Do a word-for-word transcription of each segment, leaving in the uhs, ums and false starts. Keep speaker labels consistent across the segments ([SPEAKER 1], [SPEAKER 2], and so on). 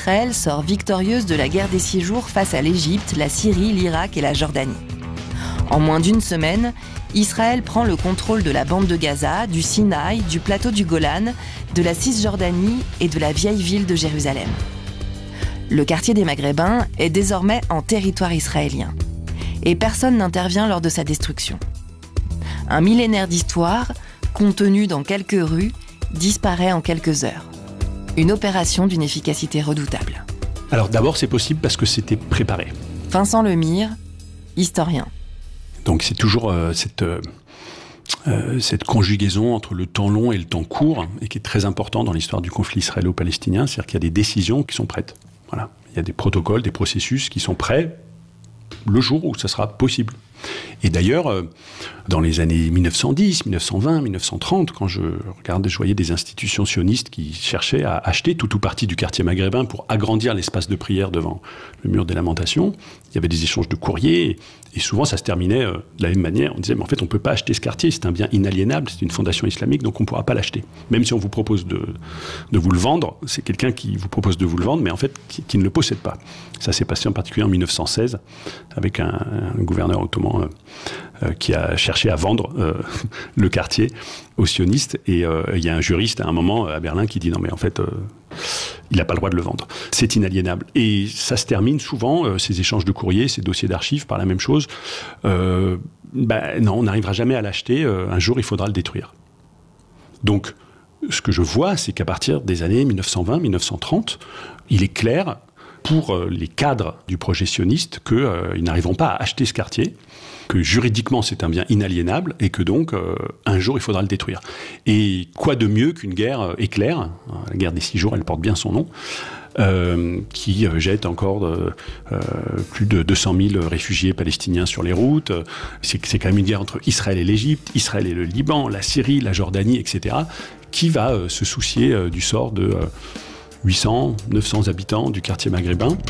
[SPEAKER 1] Israël sort victorieuse de la guerre des six jours face à l'Égypte, la Syrie, l'Irak et la Jordanie. En moins d'une semaine, Israël prend le contrôle de la bande de Gaza, du Sinaï, du plateau du Golan, de la Cisjordanie et de la vieille ville de Jérusalem. Le quartier des Maghrébins est désormais en territoire israélien. Et personne n'intervient lors de sa destruction. Un millénaire d'histoire, contenu dans quelques rues, disparaît en quelques heures. Une opération d'une efficacité redoutable.
[SPEAKER 2] Alors d'abord, c'est possible parce que c'était préparé.
[SPEAKER 1] Vincent Lemire, historien.
[SPEAKER 2] Donc c'est toujours euh, cette, euh, euh, cette conjugaison entre le temps long et le temps court, et qui est très important dans l'histoire du conflit israélo-palestinien, c'est-à-dire qu'il y a des décisions qui sont prêtes. Voilà. Il y a des protocoles, des processus qui sont prêts le jour où ça sera possible. Et d'ailleurs, euh, dans les années mille neuf cent dix, mille neuf cent vingt, mille neuf cent trente, quand je regardais, je voyais des institutions sionistes qui cherchaient à acheter tout ou partie du quartier maghrébin pour agrandir l'espace de prière devant le mur des lamentations. Il y avait des échanges de courriers, et, et souvent ça se terminait euh, de la même manière. On disait, mais en fait, on ne peut pas acheter ce quartier, c'est un bien inaliénable, c'est une fondation islamique, donc on ne pourra pas l'acheter. Même si on vous propose de, de vous le vendre, c'est quelqu'un qui vous propose de vous le vendre, mais en fait, qui, qui ne le possède pas. Ça s'est passé en particulier en mille neuf cent seize, avec un, un gouverneur ottoman euh, euh, qui a cherché à vendre euh, le quartier aux sionistes. Et euh, il y a un juriste à un moment à Berlin qui dit, non mais en fait... Euh, il n'a pas le droit de le vendre. C'est inaliénable. Et ça se termine souvent, euh, ces échanges de courriers, ces dossiers d'archives, par la même chose. Euh, ben, non, on n'arrivera jamais à l'acheter. Euh, un jour, il faudra le détruire. Donc, ce que je vois, c'est qu'à partir des années mille neuf cent vingt, mille neuf cent trente, il est clair pour euh, les cadres du projet sioniste qu'ils euh, n'arriveront pas à acheter ce quartier, que juridiquement c'est un bien inaliénable et que donc euh, un jour il faudra le détruire. Et quoi de mieux qu'une guerre euh, éclair, la guerre des six jours, elle porte bien son nom, euh, qui euh, jette encore euh, euh, plus de deux cent mille réfugiés palestiniens sur les routes. C'est, c'est quand même une guerre entre Israël et l'Égypte, Israël et le Liban, la Syrie, la Jordanie, et cetera. Qui va euh, se soucier euh, du sort de euh, huit cents, neuf cents habitants du quartier maghrébin?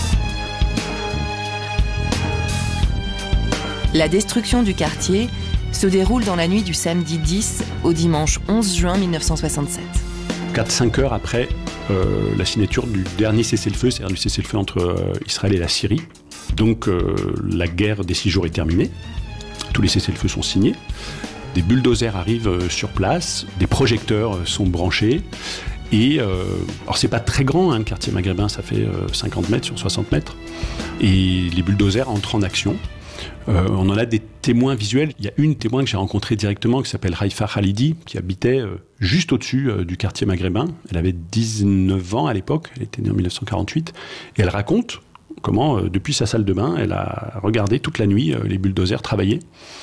[SPEAKER 1] La destruction du quartier se déroule dans la nuit du samedi dix au dimanche onze juin mille neuf cent soixante-sept.
[SPEAKER 2] quatre à cinq heures après euh, la signature du dernier cessez-le-feu, c'est-à-dire du cessez-le-feu entre euh, Israël et la Syrie. Donc euh, la guerre des six jours est terminée, tous les cessez-le-feu sont signés, des bulldozers arrivent euh, sur place, des projecteurs euh, sont branchés, et euh, alors c'est pas très grand, hein, le quartier maghrébin, ça fait euh, cinquante mètres sur soixante mètres, et les bulldozers entrent en action. Euh, on en a des témoins visuels. Il y a une témoin que j'ai rencontrée directement qui s'appelle Haïfa Khalidi, qui habitait euh, juste au-dessus euh, du quartier maghrébin. Elle avait dix-neuf ans à l'époque, elle était née en mille neuf cent quarante-huit, et elle raconte comment, euh, depuis sa salle de bain, elle a regardé toute la nuit euh, les bulldozers travailler.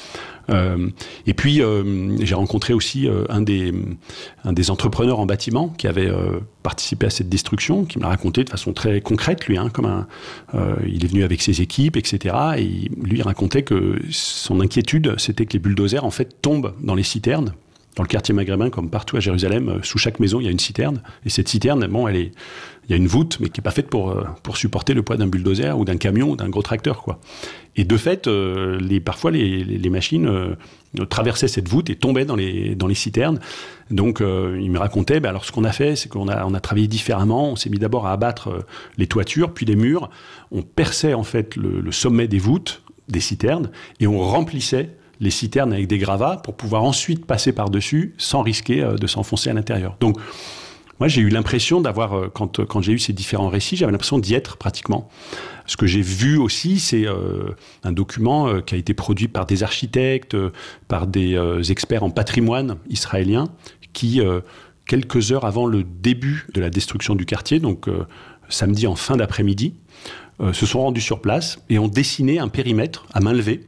[SPEAKER 2] Euh, et puis, euh, j'ai rencontré aussi euh, un, des, un des entrepreneurs en bâtiment qui avait euh, participé à cette destruction, qui me l'a raconté de façon très concrète, lui. Hein, comme un, euh, il est venu avec ses équipes, et cetera. Et lui, il racontait que son inquiétude, c'était que les bulldozers, en fait, tombent dans les citernes. Dans le quartier maghrébin, comme partout à Jérusalem, sous chaque maison, il y a une citerne. Et cette citerne, bon, elle est, il y a une voûte, mais qui n'est pas faite pour, pour supporter le poids d'un bulldozer ou d'un camion ou d'un gros tracteur, quoi. Et de fait, euh, les, parfois, les, les, les machines euh, traversaient cette voûte et tombaient dans les, dans les citernes. Donc, euh, il me racontait, ben alors ce qu'on a fait, c'est qu'on a, on a travaillé différemment. On s'est mis d'abord à abattre euh, les toitures, puis les murs. On perçait, en fait, le, le sommet des voûtes, des citernes, et on remplissait les citernes avec des gravats pour pouvoir ensuite passer par-dessus sans risquer euh, de s'enfoncer à l'intérieur. Donc, moi, j'ai eu l'impression d'avoir, euh, quand, quand j'ai eu ces différents récits, j'avais l'impression d'y être pratiquement. Ce que j'ai vu aussi, c'est euh, un document euh, qui a été produit par des architectes, euh, par des euh, experts en patrimoine israéliens, qui, euh, quelques heures avant le début de la destruction du quartier, donc euh, samedi en fin d'après-midi, euh, se sont rendus sur place et ont dessiné un périmètre à main levée.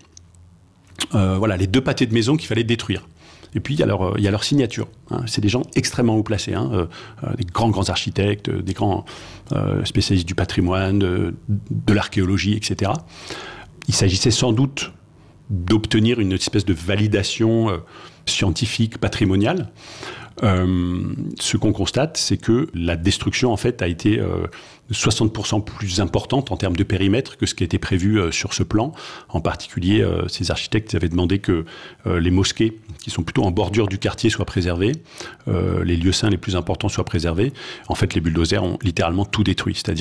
[SPEAKER 2] Euh, voilà, les deux pâtés de maison qu'il fallait détruire. Et puis, il y a leur, il y a leur signature. Hein. C'est des gens extrêmement haut placés, hein. euh, euh, des grands, grands architectes, des grands euh, spécialistes du patrimoine, de, de l'archéologie, et cetera. Il s'agissait sans doute d'obtenir une espèce de validation euh, scientifique, patrimoniale. Euh, ce qu'on constate, c'est que la destruction, en fait, a été euh, soixante pour cent plus importante en termes de périmètre que ce qui était prévu euh, sur ce plan. En particulier, euh, ces architectes avaient demandé que euh, les mosquées, qui sont plutôt en bordure du quartier, soient préservées, euh, les lieux saints les plus importants soient préservés. En fait, les bulldozers ont littéralement tout détruit, c'est-à-dire